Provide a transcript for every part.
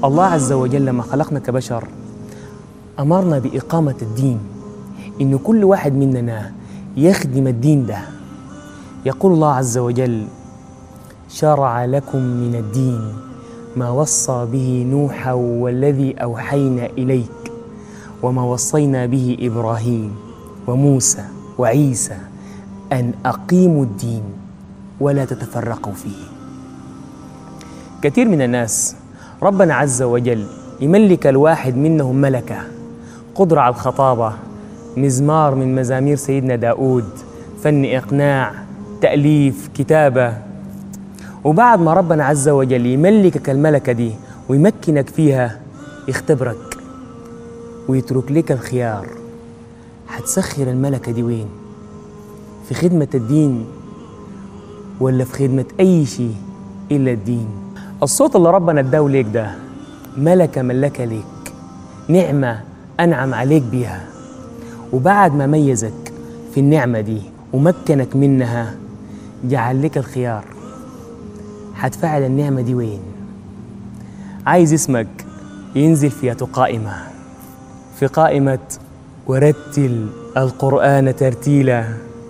الله عز وجل لما خلقنا كبشر أمرنا بإقامة الدين، إن كل واحد مننا يخدم الدين ده. يقول الله عز وجل: شرع لكم من الدين ما وصى به نوحا والذي أوحينا إليك وما وصينا به إبراهيم وموسى وعيسى أن أقيموا الدين ولا تتفرقوا فيه. كثير من الناس ربنا عز وجل يملك الواحد منهم ملكة، قدرة على الخطابة، مزمار من مزامير سيدنا داود، فن إقناع، تأليف، كتابة. وبعد ما ربنا عز وجل يملكك الملكة دي ويمكنك فيها، يختبرك ويترك لك الخيار. هتسخر الملكة دي وين؟ في خدمة الدين ولا في خدمة أي شيء إلا الدين؟ الصوت اللي ربنا اداه ليك ده ملكة ملكة ليك، نعمة أنعم عليك بيها، وبعد ما ميزك في النعمة دي ومكنك منها جعل لك الخيار. هتفعل النعمة دي وين؟ عايز اسمك ينزل في قائمة، في قائمة ورتل القرآن ترتيلا،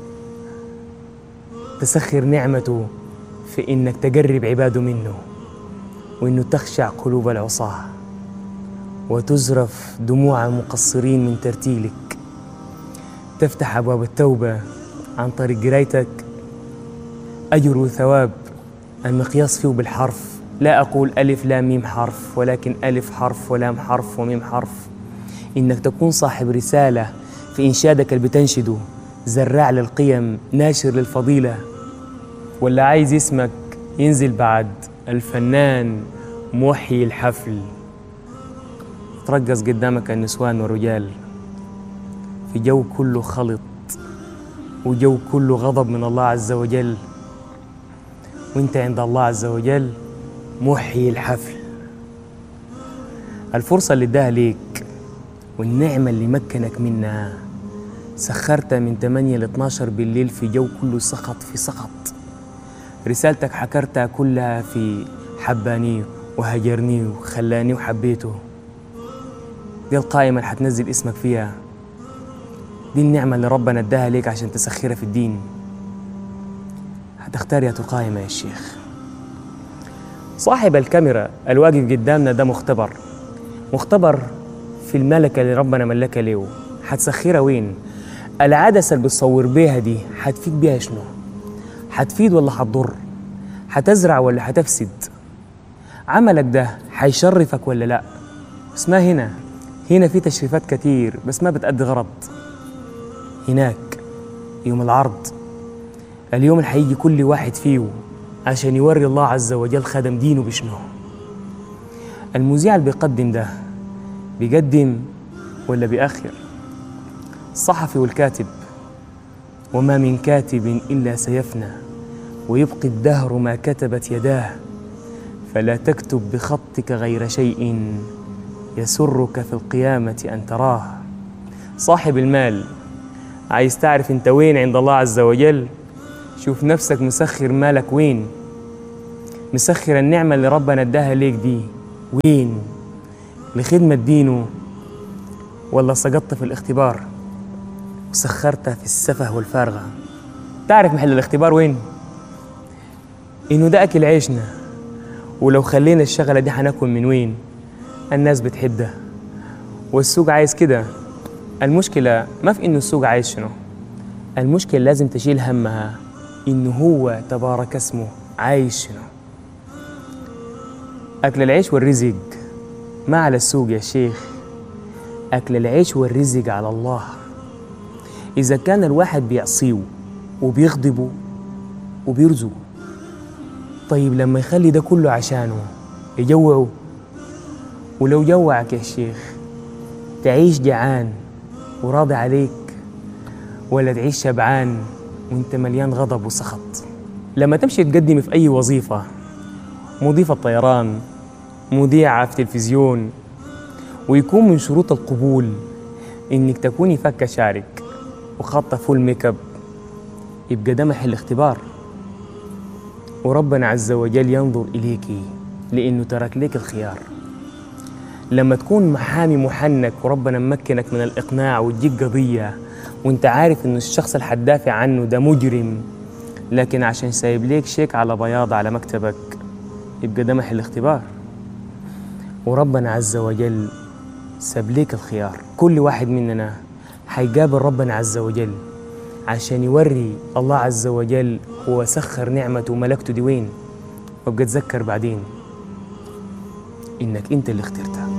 تسخر نعمته في إنك تقرب عباده منه، وإنه تخشع قلوب العصاة وتزرف دموع المقصرين من ترتيلك، تفتح أبواب التوبة عن طريق قرايتك. أجر وثواب المقياس فيه بالحرف، لا أقول ألف لام ميم حرف، ولكن ألف حرف ولام حرف وميم حرف. إنك تكون صاحب رسالة في إنشادك اللي بتنشده، زراع للقيم، ناشر للفضيلة. ولا عايز اسمك ينزل بعد الفنان محيي الحفل، ترقص قدامك النسوان والرجال في جو كله خلط وجو كله غضب من الله عز وجل، وانت عند الله عز وجل محيي الحفل. الفرصة اللي اداها ليك والنعمة اللي مكنك منها سخرتها من 8 ل 12 بالليل في جو كله سخط في سخط. رسالتك حكرتها كلها في حباني وهجرني وخلاني وحبيته. دي القائمة اللي حتنزل اسمك فيها، دي النعمة اللي ربنا اداها ليك عشان تسخرها في الدين. هتختار يا قائمة يا شيخ. صاحب الكاميرا الواقف قدامنا ده مختبر في الملكة اللي ربنا ملكها له. هتسخرها وين؟ العدسة اللي بتصور بيها دي هتفيد بيها شنو؟ هتفيد ولا هتضر؟ هتزرع ولا هتفسد؟ عملك ده هيشرفك ولا لا؟ بس ما هنا في تشريفات كتير بس ما بتأدي غرض. هناك يوم العرض، اليوم اللي هيجي كل واحد فيه عشان يوري الله عز وجل خدم دينه بشنو. المذيع اللي بيقدم ده بيقدم ولا بيأخر؟ الصحفي والكاتب، وما من كاتب إلا سيفنى ويبقي الدهر ما كتبت يداه، فلا تكتب بخطك غير شيء يسرك في القيامة أن تراه. صاحب المال، عايز تعرف انت وين عند الله عز وجل؟ شوف نفسك مسخر مالك وين؟ مسخر النعمة اللي ربنا اداها ليك دي وين؟ لخدمة دينه ولا سقطت في الاختبار وسخرتها في السفه والفارغة؟ تعرف محل الاختبار وين؟ إنه ده أكل عيشنا، ولو خلينا الشغلة دي هناكل من وين؟ الناس بتحب ده والسوق عايز كده. المشكلة ما في إنه السوق عايز شنو، المشكلة لازم تشيل همها إنه هو تبارك اسمه عايز شنو. أكل العيش والرزق ما على السوق يا شيخ، أكل العيش والرزق على الله. إذا كان الواحد بيعصيه وبيغضبه وبيرزقه، طيب لما يخلي ده كله عشانه يجوعه؟ ولو جوعك يا شيخ تعيش جعان وراضي عليك، ولا تعيش شبعان وانت مليان غضب وسخط؟ لما تمشي تقدم في أي وظيفة، مضيفة طيران، مذيعة في تلفزيون، ويكون من شروط القبول إنك تكوني فكة شارك وخاطة فول ميك اب، يبقى ده محل اختبار، وربنا عز وجل ينظر إليكي لأنه ترك لك الخيار. لما تكون محامي محنك وربنا ممكنك من الإقناع وتجيك قضية وانت عارف إن الشخص اللي هتدافع عنه ده مجرم، لكن عشان سايب ليك شيك على بياض على مكتبك، يبقى ده محل اختبار. وربنا عز وجل ساب ليك الخيار. كل واحد مننا هيقابل ربنا عز وجل عشان يوري الله عز وجل هو سخر نعمته وملكته دي وين، وابقى تذكر بعدين إنك أنت اللي اخترتها.